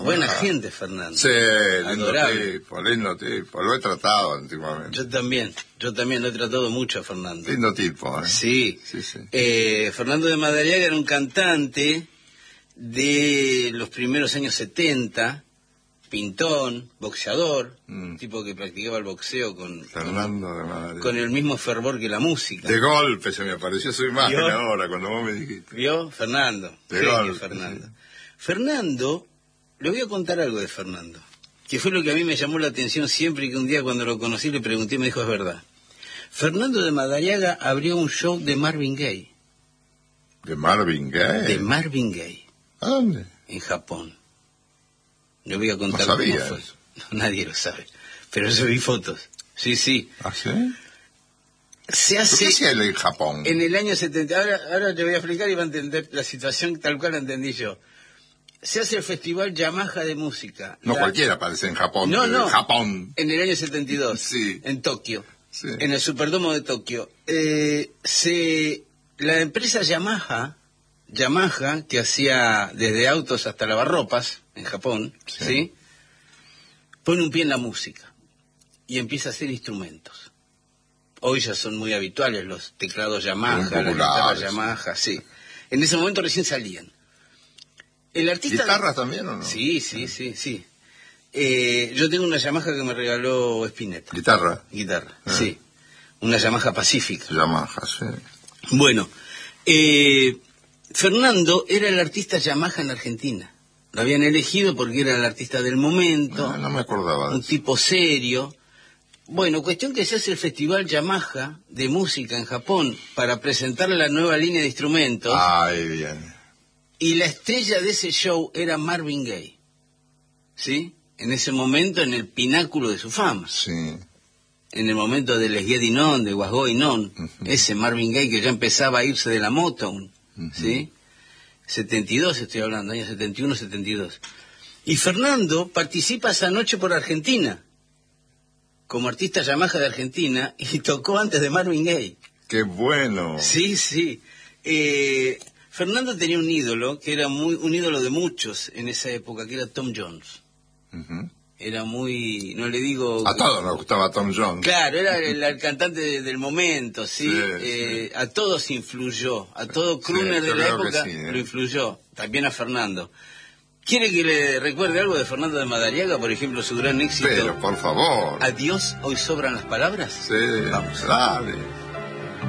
Buena gente, Fernando. Sí, Adorable. lindo tipo. Lo he tratado antiguamente. Yo también lo he tratado mucho a Fernando. Lindo tipo, ¿eh? Sí. Sí, sí. Fernando de Madariaga era un cantante de los primeros años 70, pintón, boxeador, tipo que practicaba el boxeo Fernando de Madariaga. con el mismo fervor que la música. De golpe se me apareció su imagen. ¿Vio? Ahora, cuando vos me dijiste. ¿Vio? Fernando. De Genio, golpe, Fernando. sí. Fernando, le voy a contar algo de Fernando, que fue lo que a mí me llamó la atención siempre, y que un día cuando lo conocí le pregunté y me dijo, es verdad. Fernando de Madariaga abrió un show de Marvin Gaye. ¿De Marvin Gaye? De Marvin Gaye. ¿A dónde? En Japón. Le voy a contar No sabía cómo fue. eso. Nadie lo sabe. Pero yo vi fotos. Sí, sí. ¿Ah, sí? Se ¿Por hace qué hacía él en Japón? en el año 70. Ahora te voy a explicar y va a entender la situación tal cual la entendí yo. Se hace el Festival Yamaha de Música. No cualquiera aparece en Japón. No, no. Japón. En el año 72. Sí. En Tokio. Sí. En el Superdomo de Tokio. La empresa Yamaha, que hacía desde autos hasta lavarropas en Japón, Sí. ¿sí? Pone un pie en la música y empieza a hacer instrumentos. Hoy ya son muy habituales los teclados Yamaha, Muy las guitarras populares. Yamaha, sí. En ese momento recién salían. El artista... ¿Guitarras también o no? Sí. Yo tengo una Yamaha que me regaló Spinetta. ¿Guitarra? Guitarra, sí. Una Yamaha Pacífica. Yamaha, sí. Bueno, Fernando era el artista Yamaha en Argentina. Lo habían elegido porque era el artista del momento, No me acordaba de un eso. tipo serio. Bueno, cuestión que se hace el Festival Yamaha de música en Japón para presentar la nueva línea de instrumentos. Ay, bien. Y la estrella de ese show era Marvin Gaye. ¿Sí? En ese momento, en el pináculo de su fama. Sí. En el momento de Les Get It On, de What's Going On, ese Marvin Gaye que ya empezaba a irse de la Motown, ¿sí? 72 estoy hablando, año 71, 72. Y Fernando participa esa noche por Argentina, como artista Yamaha de Argentina, y tocó antes de Marvin Gaye. ¡Qué bueno! Sí. Fernando tenía un ídolo, que era un ídolo de muchos en esa época, que era Tom Jones. Era muy, no le digo... A todos nos gustaba Tom Jones. Claro, era el cantante del momento, ¿sí? Sí. A todos influyó, a todo crooner Sí, de yo la creo que época sí, lo influyó, también a Fernando. ¿Quiere que le recuerde algo de Fernando de Madariaga, por ejemplo, su gran éxito? Pero, por favor. Adiós, hoy sobran las palabras. Sí, vamos, dale.